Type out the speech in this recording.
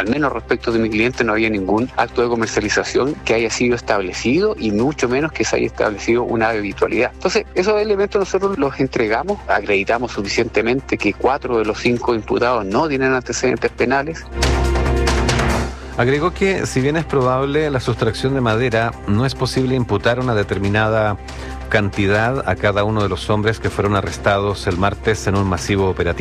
al menos respecto de mi cliente, no había ningún acto de comercialización que haya sido establecido y mucho menos que se haya establecido una habitualidad. Entonces, esos elementos nosotros los entregamos, acreditamos suficientemente que 4 de los 5 imputados no tienen antecedentes penales. Agregó que, si bien es probable la sustracción de madera, no es posible imputar una determinada cantidad a cada uno de los hombres que fueron arrestados el martes en un masivo operativo.